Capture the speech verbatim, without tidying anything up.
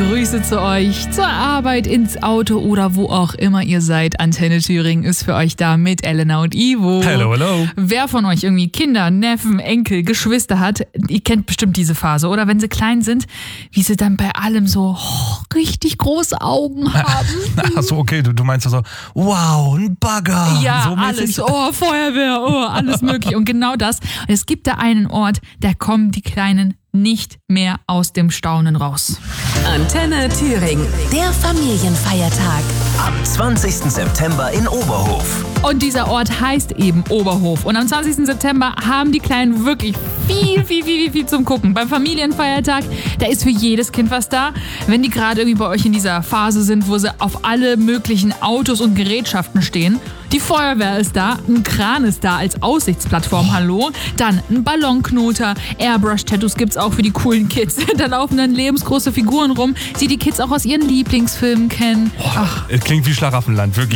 Grüße zu euch, zur Arbeit, ins Auto oder wo auch immer ihr seid. Antenne Thüringen ist für euch da mit Elena und Ivo. Hello, hello. Wer von euch irgendwie Kinder, Neffen, Enkel, Geschwister hat, ihr kennt bestimmt diese Phase, oder? Wenn sie klein sind, wie sie dann bei allem so oh, richtig große Augen haben. Achso, okay, du, du meinst also, wow, ein Bagger. Ja, so alles, oh, Feuerwehr, oh, alles mögliche. Und genau das. Und es gibt da einen Ort, da kommen die Kleinen nicht mehr aus dem Staunen raus. Antenne Thüringen, der Familienfeiertag. Am zwanzigsten September in Oberhof. Und dieser Ort heißt eben Oberhof. Und am zwanzigsten September haben die Kleinen wirklich viel, viel, viel, viel, viel zum Gucken. Beim Familienfeiertag, da ist für jedes Kind was da. Wenn die gerade irgendwie bei euch in dieser Phase sind, wo sie auf alle möglichen Autos und Gerätschaften stehen. Die Feuerwehr ist da, ein Kran ist da als Aussichtsplattform, hallo. Dann ein Ballonknoter, Airbrush-Tattoos gibt's auch für die coolen Kids. Da laufen dann lebensgroße Figuren rum, die die Kids auch aus ihren Lieblingsfilmen kennen. Ach. Es klingt wie Schlaraffenland, wirklich.